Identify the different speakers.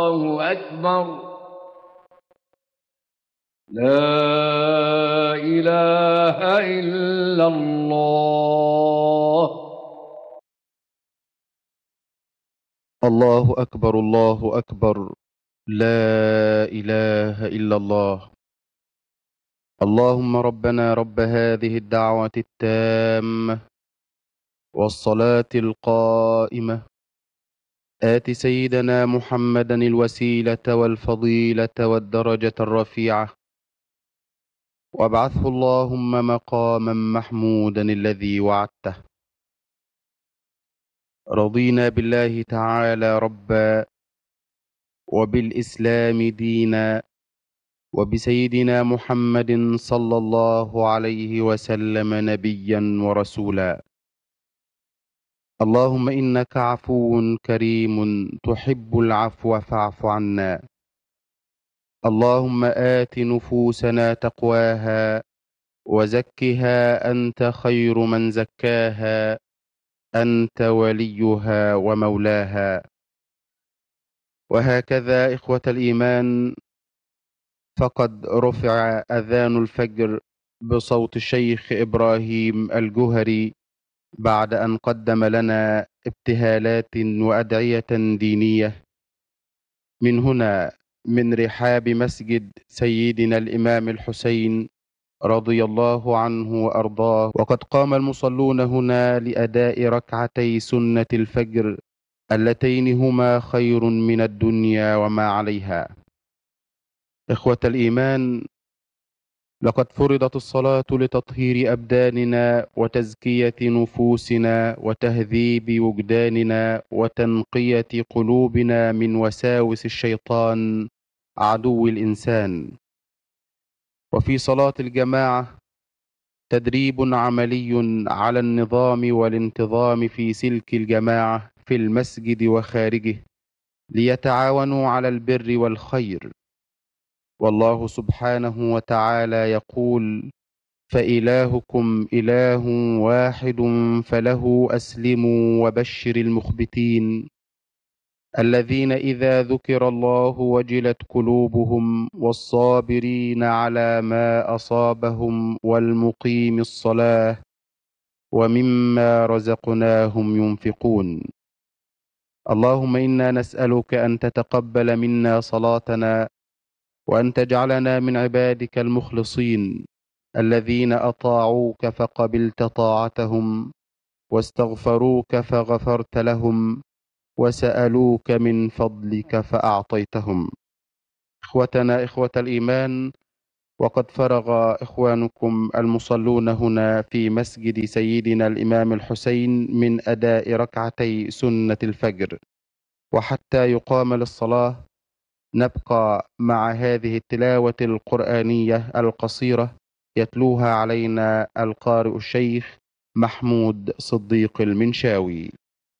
Speaker 1: الله أكبر. لا إله إلا الله.
Speaker 2: الله أكبر الله أكبر. لا إله إلا الله. اللهم ربنا رب هذه الدعوة التامة والصلاة القائمة، آت سيدنا محمدا الوسيلة والفضيلة والدرجة الرفيعة، وابعثه اللهم مقاما محمودا الذي وعدته. رضينا بالله تعالى ربا، وبالإسلام دينا، وبسيدنا محمد صلى الله عليه وسلم نبيا ورسولا. اللهم إنك عفو كريم تحب العفو فاعف عنا. اللهم آت نفوسنا تقواها وزكها أنت خير من زكاها، أنت وليها ومولاها. وهكذا إخوة الإيمان، فقد رفع أذان الفجر بصوت الشيخ إبراهيم الجهري بعد أن قدم لنا ابتهالات وأدعية دينية من هنا، من رحاب مسجد سيدنا الإمام الحسين رضي الله عنه وأرضاه. وقد قام المصلون هنا لأداء ركعتي سنة الفجر اللتين هما خير من الدنيا وما عليها. إخوة الإيمان، لقد فرضت الصلاة لتطهير أبداننا وتزكية نفوسنا وتهذيب وجداننا وتنقية قلوبنا من وساوس الشيطان عدو الإنسان. وفي صلاة الجماعة تدريب عملي على النظام والانتظام في سلك الجماعة في المسجد وخارجه، ليتعاونوا على البر والخير. والله سبحانه وتعالى يقول: فإلهكم إله واحد فله أسلموا وبشر المخبتين الذين إذا ذكر الله وجلت قلوبهم والصابرين على ما أصابهم والمقيم الصلاة ومما رزقناهم ينفقون. اللهم إنا نسألك أن تتقبل منا صلاتنا، وأن تجعلنا من عبادك المخلصين الذين أطاعوك فقبلت طاعتهم، واستغفروك فغفرت لهم، وسألوك من فضلك فأعطيتهم. إخوتنا إخوة الإيمان، وقد فرغ إخوانكم المصلون هنا في مسجد سيدنا الإمام الحسين من أداء ركعتي سنة الفجر، وحتى يقام للصلاة نبقى مع هذه التلاوة القرآنية القصيرة يتلوها علينا القارئ الشيخ محمود صديق المنشاوي.